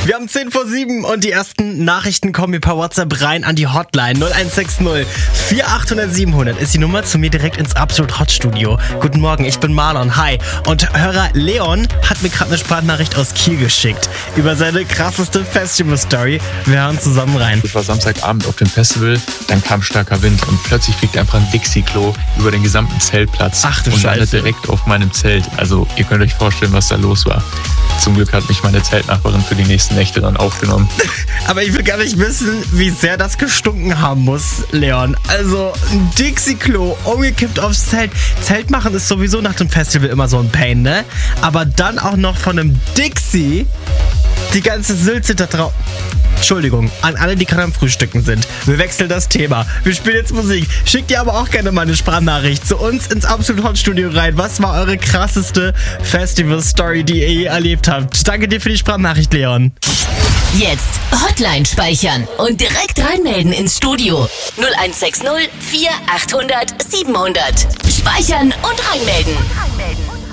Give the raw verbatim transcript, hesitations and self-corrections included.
Wir haben zehn vor sieben und die ersten Nachrichten kommen mir per WhatsApp rein an die Hotline. null eins sechs null vier achthundert siebenhundert ist die Nummer zu mir direkt ins Absolut Hot Studio. Guten Morgen, ich bin Marlon. Hi. Und Hörer Leon hat mir gerade eine Sprachnachricht aus Kiel geschickt über seine krasseste Festival-Story. Wir hören zusammen rein. Ich war Samstagabend auf dem Festival, dann kam starker Wind und plötzlich fliegt einfach ein Dixie-Klo über den gesamten Zeltplatz. Ach du und landet Scheiße. direkt auf meinem Zelt. Also ihr könnt euch vorstellen, was da los war. Zum Glück hat mich meine Zeltnachbarin für die nächsten Nächte dann aufgenommen. Aber ich will gar nicht wissen, wie sehr das gestunken haben muss, Leon. Also ein Dixie-Klo umgekippt aufs Zelt. Zelt machen ist sowieso nach dem Festival immer so ein Pain, ne? Aber dann auch noch von einem Dixie die ganze Sülze da drauf. Entschuldigung, an alle, die gerade am Frühstücken sind. Wir wechseln das Thema. Wir spielen jetzt Musik. Schickt ihr aber auch gerne mal eine Sprachnachricht zu uns ins Absolut Hot Studio rein. Was war eure krasseste Festival-Story, die ihr je erlebt habt? Danke dir für die Sprachnachricht, Leon. Jetzt Hotline speichern und direkt reinmelden ins Studio. null eins sechs null vier achthundert siebenhundert. Speichern und reinmelden.